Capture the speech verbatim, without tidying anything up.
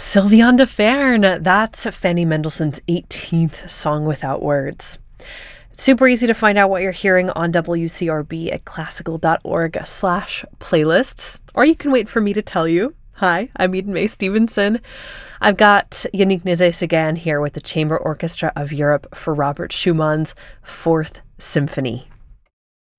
Sylviane de Fern. That's Fanny Mendelssohn's eighteenth song without words. Super easy to find out what you're hearing on W C R B at classical.org slash playlists. Or you can wait for me to tell you. Hi, I'm Eden Mae Stevenson. I've got Yannick Nézet-Séguin here with the Chamber Orchestra of Europe for Robert Schumann's Fourth Symphony.